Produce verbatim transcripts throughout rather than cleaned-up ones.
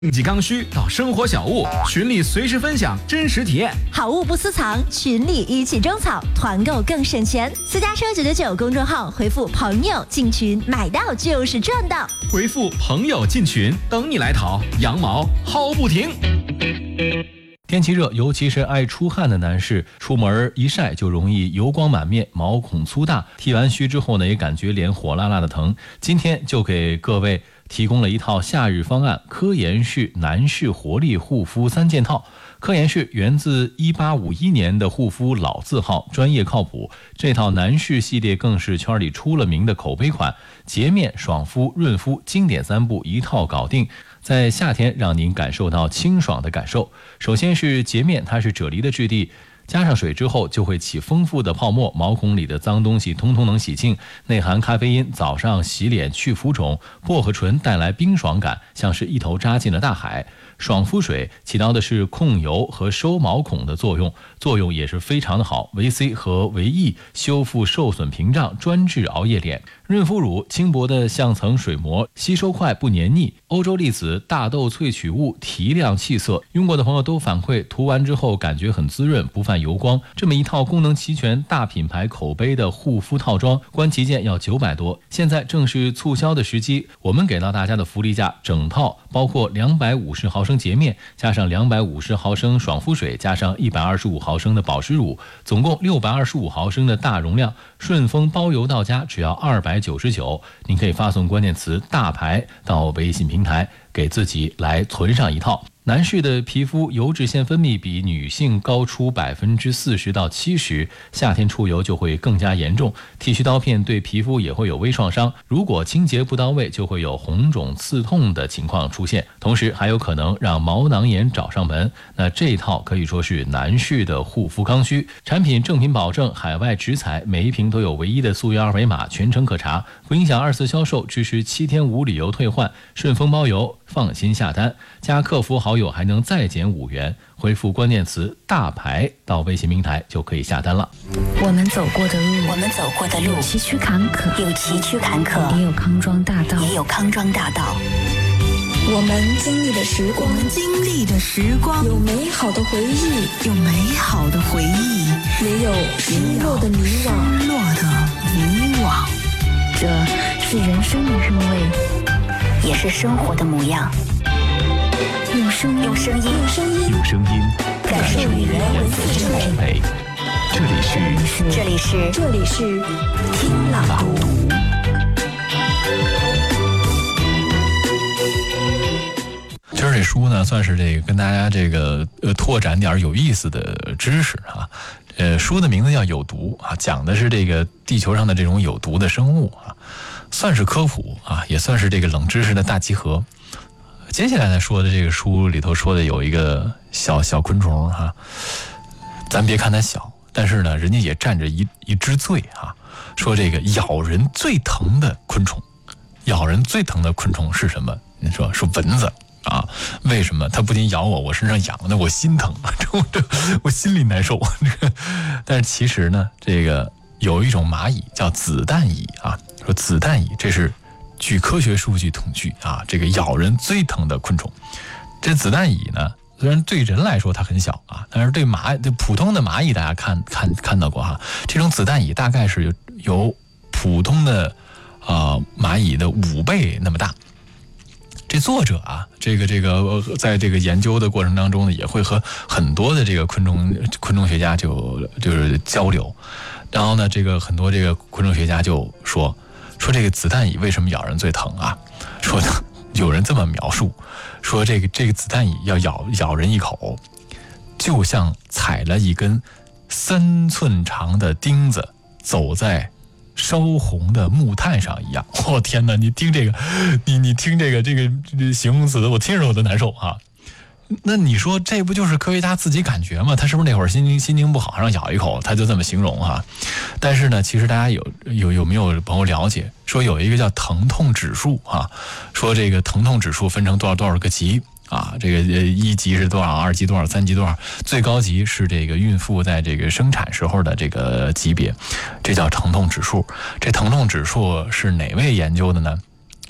经济刚需到生活小物，群里随时分享真实体验， 好物不私藏，群里一起种草，团购更省钱。私家车九九九公众号回复朋友进群，买到就是赚到。 回复朋友进群，等你来淘，羊毛薅不停。 天气热，尤其是爱出汗的男士，出门一晒就容易油光满面，毛孔粗大，剃完须之后呢，也感觉脸火辣辣的疼。今天就给各位提供了一套夏日方案——科颜氏男士活力护肤三件套。科颜氏源自一八五一年的护肤老字号，专业靠谱。这套男士系列更是圈里出了名的口碑款，洁面、爽肤、润肤，经典三步一套搞定。在夏天让您感受到清爽的感受。首先是洁面，它是啫喱的质地，加上水之后就会起丰富的泡沫，毛孔里的脏东西通通能洗净，内含咖啡因，早上洗脸去浮肿，薄荷醇带来冰爽感，像是一头扎进了大海。爽肤水起到的是控油和收毛孔的作用，作用也是非常的好，维 C 和维 E 修复受损屏障，专治熬夜脸。润肤乳轻薄的像层水膜，吸收快不黏腻，欧洲粒子大豆萃取物提亮气色，用过的朋友都反馈涂完之后感觉很滋润，不泛油光。这么一套功能齐全、大品牌口碑的护肤套装，官旗舰要九百多，现在正是促销的时机，我们给到大家的福利价，整套包括两百五十毫升洁面，加上两百五十毫升爽肤水，加上一百二十五毫升的保湿乳，总共六百二十五毫升的大容量，顺丰包邮到家只要二百九十九。您可以发送关键词大牌到微信平台，给自己来存上一套。男士的皮肤油脂腺分泌比女性高出百分之四十到七十，夏天出油就会更加严重，剃须刀片对皮肤也会有微创伤，如果清洁不到位，就会有红肿刺痛的情况出现，同时还有可能让毛囊炎找上门。那这一套可以说是男士的护肤刚需，产品正品保证，海外直采，每一瓶都有唯一的溯源二维码，全程可查，不影响二次销售，支持七天无理由退换，顺丰包邮，放心下单，加客服好友还能再减五元，回复关键词大牌到微信平台就可以下单了。 我们走过的路， 我们走过的路， 有崎岖坎坷， 有崎岖坎坷， 也有康庄大道， 也有康庄大道。 我们经历的时光， 我们经历的时光， 有美好的回忆， 有美好的回忆， 也有失落的迷惘， 失落的迷惘。 这是人生的韵味， 也是生活的模样。 用声音， 用声音，用声音， 用声音感受语言文字之美。 美。这里是， 这里是， 这里是听朗读。 今儿这书呢，算是这个跟大家这个呃拓展点有意思的知识啊。呃，书的名字叫《有毒》啊，讲的是这个地球上的这种有毒的生物啊，算是科普啊，也算是这个冷知识的大集合。接下来呢说的这个书里头说的有一个小小昆虫哈、啊，咱别看它小，但是呢，人家也占着一一只罪啊。说这个咬人最疼的昆虫，咬人最疼的昆虫是什么？你说是蚊子。啊，为什么它不仅咬我，我身上痒，那我心疼，这这我心里难受。但是其实呢，这个有一种蚂蚁叫子弹蚁啊，说子弹蚁这是据科学数据统计啊，这个咬人最疼的昆虫。这子弹蚁呢，虽然对人来说它很小啊，但是对蚂对普通的蚂蚁大家看看看到过哈，这种子弹蚁大概是有有普通的啊、呃、蚂蚁的五倍那么大。这作者啊，这个这个在这个研究的过程当中呢，也会和很多的这个昆虫昆虫学家就就是交流，然后呢，这个很多这个昆虫学家就说说这个子弹蚁为什么咬人最疼啊？说有人这么描述，说这个这个子弹蚁要咬咬人一口，就像踩了一根三寸长的钉子走在烧红的木炭上一样。我、哦、天哪，你听这个你你听这个这个这个形容词，我听着我都难受啊。那你说这不就是科学家自己感觉吗？他是不是那会儿心情心情不好，让咬一口他就这么形容哈、啊？但是呢，其实大家有有有没有朋友了解说有一个叫疼痛指数啊？说这个疼痛指数分成多少多少个级啊？这个一级是多少，二级多少，三级多少，最高级是这个孕妇在这个生产时候的这个级别，这叫疼痛指数。这疼痛指数是哪位研究的呢？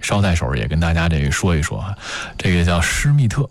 捎带手也跟大家这个说一说啊，这个叫施密特。